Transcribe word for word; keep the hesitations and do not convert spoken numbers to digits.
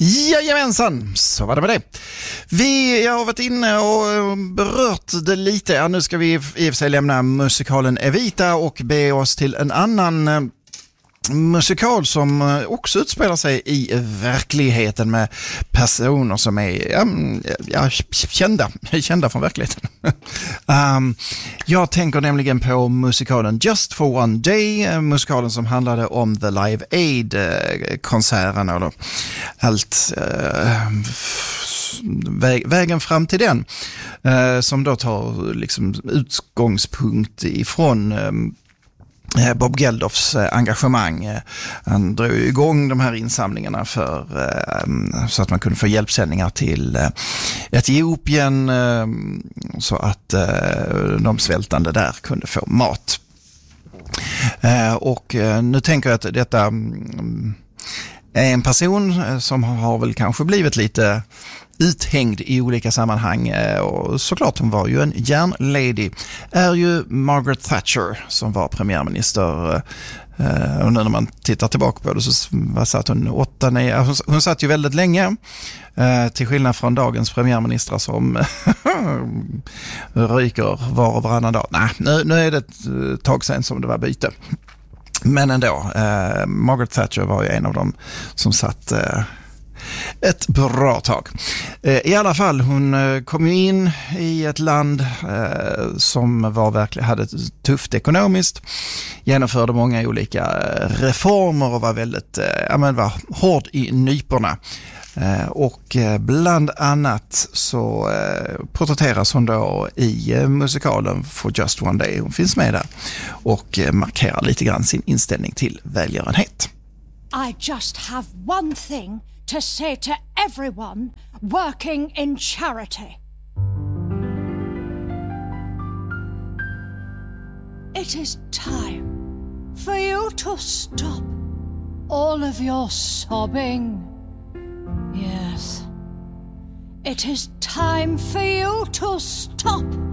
Jajamensan, så var det med det. Vi har varit inne och berört det lite. Ja, nu ska vi i och för sig lämna musikalen Evita och be oss till en annan musikal som också utspelar sig i verkligheten med personer som är ja, ja, kända, kända från verkligheten. um, jag tänker nämligen på musikalen Just for One Day, musikalen som handlade om The Live Aid-konserten eller allt uh, väg, vägen fram till den uh, som då tar liksom utgångspunkt ifrån um, Bob Geldofs engagemang. Han drog igång de här insamlingarna för, så att man kunde få hjälpsändningar till Etiopien så att de svältande där kunde få mat. Och nu tänker jag att detta är en person som har väl kanske blivit lite uthängd i olika sammanhang, och såklart hon var ju en järnlady, är ju Margaret Thatcher som var premiärminister, och nu när man tittar tillbaka på det så var satt hon åtta, nej, hon, hon satt ju väldigt länge, till skillnad från dagens premiärministrar som ryker var och varannan dag. Nej, nu, nu är det ett tag sedan som det var byte. Men ändå, eh, Margaret Thatcher var ju en av dem som satt eh, ett bra tag. Eh, I alla fall, hon eh, kom ju in i ett land eh, som var verkligen hade ett tufft ekonomiskt, genomförde många olika reformer och var väldigt eh, ja, men var hård i nyporna. Eh, och eh, bland annat så eh, porträtteras hon då i eh, musikalen For Just One Day. Hon finns med där och eh, markerar lite grann sin inställning till välgörenhet. I just have one thing to say to everyone working in charity. It is time for you to stop all of your sobbing. Yes, it is time for you to stop